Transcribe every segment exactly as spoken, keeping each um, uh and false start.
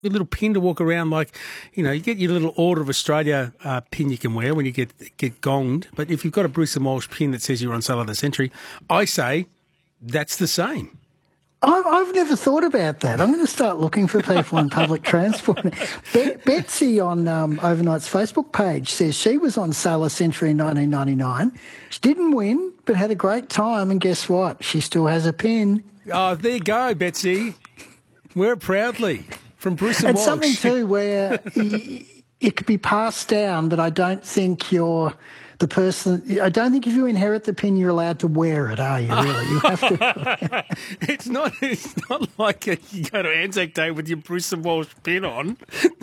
your little pin to walk around like, you know, you get your little Order of Australia uh, pin you can wear when you get get gonged. But if you've got a Bruce and Walsh pin that says you're on Sale of the Century, I say that's the same. I've, I've never thought about that. I'm going to start looking for people on public transport. Be- Betsy on um, Overnight's Facebook page says she was on Sale of Century in nineteen ninety-nine. She didn't win, but had a great time. And guess what? She still has a pin. Oh, there you go, Betsy. Wear it proudly. From Bruce and, and Walsh. Something too where it could be passed down, but I don't think you're the person. I don't think if you inherit the pin, you're allowed to wear it, are you? Really, you have to. it's not. It's not like a, you go to Anzac Day with your Bruce and Walsh pin on.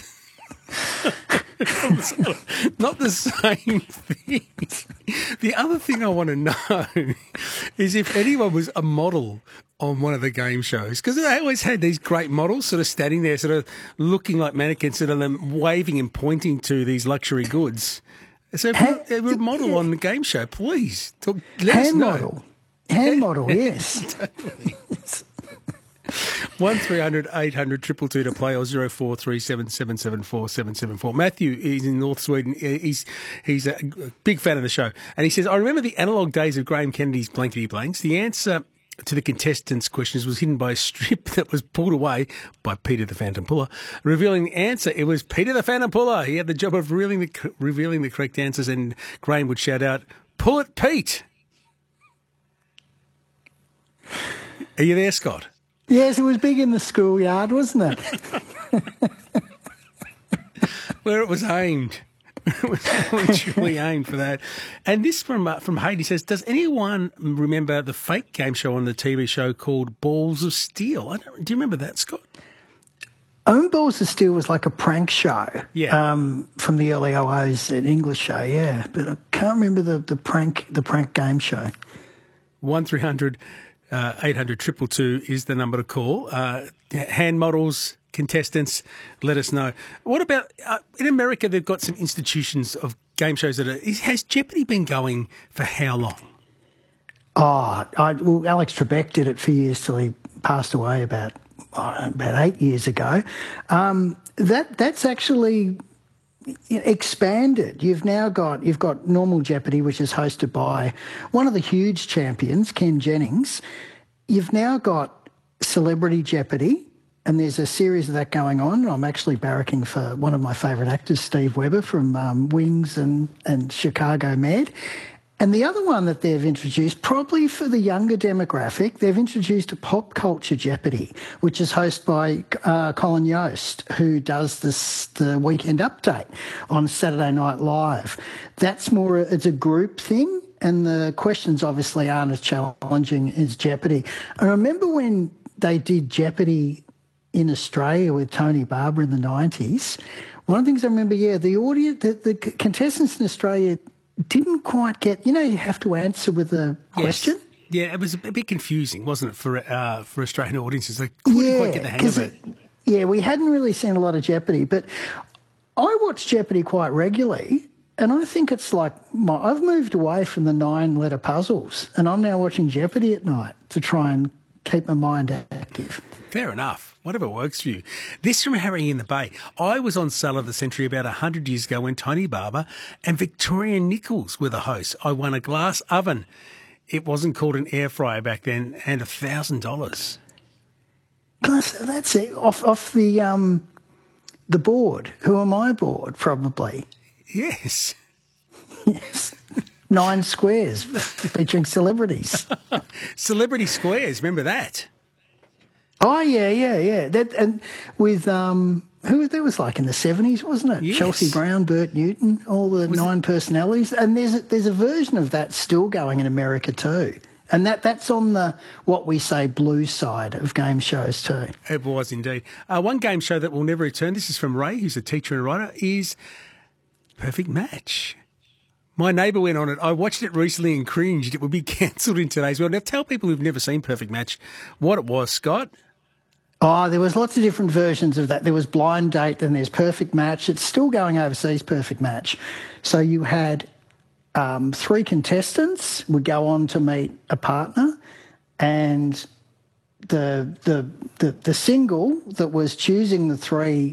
Not the same thing. The other thing I want to know is if anyone was a model on one of the game shows, because they always had these great models sort of standing there, sort of looking like mannequins, sort of them waving and pointing to these luxury goods. So if you were a model on the game show, please talk, let hand us know. model, hand model, yes. Totally. One three hundred eight hundred two two two to play or zero four three seven seven seven four seven seven four. Matthew is in North Sweden. He's he's a big fan of the show, and he says, "I remember the analogue days of Graham Kennedy's blankety blanks. The answer to the contestants' questions was hidden by a strip that was pulled away by Peter the Phantom Puller, revealing the answer. It was Peter the Phantom Puller. He had the job of revealing the revealing the correct answers, and Graham would shout out, 'Pull it, Pete!' Are you there, Scott?" Yes, it was big in the schoolyard, wasn't it? Where it was aimed. It was really truly aimed for that. And this from uh, from Haiti says, does anyone remember the fake game show on the T V show called Balls of Steel? I don't, do you remember that, Scott? Own Balls of Steel was like a prank show yeah. um, from the early oh ohs, an English show, yeah. But I can't remember the, the prank the prank game show. one three hundred Uh, eight hundred two two two is the number to call. Uh, hand models, contestants, let us know. What about, uh, in America, they've got some institutions of game shows that are, has Jeopardy been going for how long? Oh, I, well, Alex Trebek did it for years till he passed away about, oh, about eight years ago. Um, that That's actually expanded. You've now got you've got Normal Jeopardy, which is hosted by one of the huge champions, Ken Jennings. You've now got Celebrity Jeopardy, and there's a series of that going on. I'm actually barracking for one of my favourite actors, Steve Webber from um, Wings and, and Chicago Med. And the other one that they've introduced, probably for the younger demographic, they've introduced a Pop Culture Jeopardy, which is hosted by uh, Colin Yost, who does this the Weekend Update on Saturday Night Live. That's more, it's a group thing, and the questions obviously aren't as challenging as Jeopardy. I remember when they did Jeopardy in Australia with Tony Barber in the nineties, one of the things I remember, yeah, the audience, the, the contestants in Australia didn't quite get, you know, you have to answer with a question. Yes. Yeah, it was a bit confusing, wasn't it, for uh, for Australian audiences? They couldn't yeah, quite get the hang of it. it. Yeah, we hadn't really seen a lot of Jeopardy, but I watch Jeopardy quite regularly, and I think it's like, my, I've moved away from the nine-letter puzzles, and I'm now watching Jeopardy at night to try and keep my mind active. Fair enough. Whatever works for you. This from Harry in the Bay. I was on Sale of the Century about one hundred years ago when Tony Barber and Victoria Nichols were the hosts. I won a glass oven. It wasn't called an air fryer back then, and one thousand dollars. That's it. Off, off the, um, the board. Who am I board, probably? Yes. Yes. Nine squares featuring celebrities. Celebrity Squares, remember that? Oh, yeah, yeah, yeah. That and with, um, who that was like in the seventies, wasn't it? Yes. Chelsea Brown, Bert Newton, all the was nine it? personalities. And there's a, there's a version of that still going in America too. And that that's on the, what we say, blue side of game shows too. It was indeed. Uh, one game show that will never return, this is from Ray, who's a teacher and writer, is Perfect Match. My neighbour went on it. I watched it recently and cringed. It would be cancelled in today's world. Now, tell people who've never seen Perfect Match what it was, Scott. Oh, there was lots of different versions of that. There was Blind Date, then there's Perfect Match. It's still going overseas, Perfect Match. So you had um, three contestants would go on to meet a partner, and the the the, the single that was choosing the three